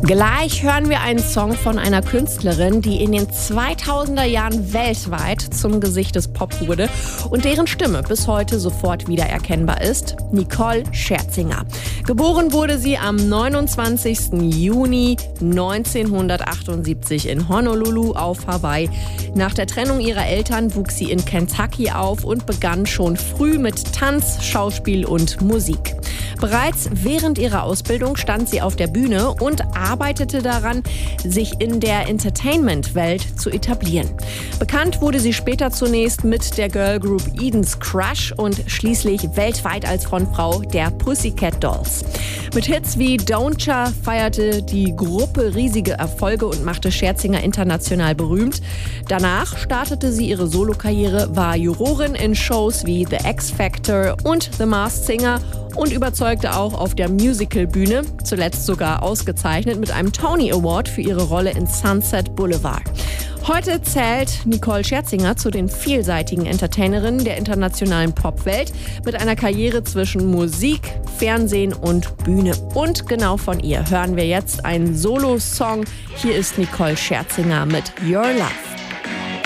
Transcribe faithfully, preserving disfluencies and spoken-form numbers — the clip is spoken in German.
Gleich hören wir einen Song von einer Künstlerin, die in den zweitausender Jahren weltweit zum Gesicht des Pop wurde und deren Stimme bis heute sofort wiedererkennbar ist. Nicole Scherzinger. Geboren wurde sie am neunundzwanzigsten Juni neunzehnhundertachtundsiebzig in Honolulu auf Hawaii. Nach der Trennung ihrer Eltern wuchs sie in Kentucky auf und begann schon früh mit Tanz, Schauspiel und Musik. Bereits während ihrer Ausbildung stand sie auf der Bühne und arbeitete daran, sich in der Entertainment-Welt zu etablieren. Bekannt wurde sie später zunächst mit der Girlgroup Eden's Crush und schließlich weltweit als Frontfrau der Pussycat Dolls. Mit Hits wie Don't Ya feierte die Gruppe riesige Erfolge und machte Scherzinger international berühmt. Danach startete sie ihre Solokarriere, war Jurorin in Shows wie The X Factor und The Masked Singer und überzeugte auch auf der Musicalbühne, zuletzt sogar ausgezeichnet mit einem Tony Award für ihre Rolle in Sunset Boulevard. Heute zählt Nicole Scherzinger zu den vielseitigen Entertainerinnen der internationalen Popwelt mit einer Karriere zwischen Musik, Fernsehen und Bühne. Und genau von ihr hören wir jetzt einen Solo-Song. Hier ist Nicole Scherzinger mit Your Love.